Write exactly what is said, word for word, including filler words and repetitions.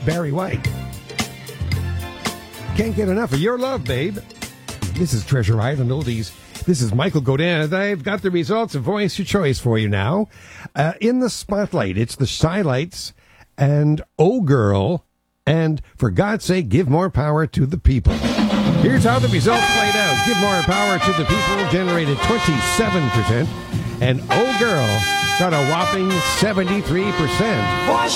Barry White. Can't get enough of your love, babe. This is Treasure Island Oldies. This is Michael Godin. I've got the results of Voice Your Choice for you now. Uh, in the spotlight, it's the Shylights and Oh Girl, and For God's Sake, Give More Power to the People. Here's how the results played out. Give More Power to the People generated twenty-seven percent, and Oh Girl got a whopping seventy-three percent.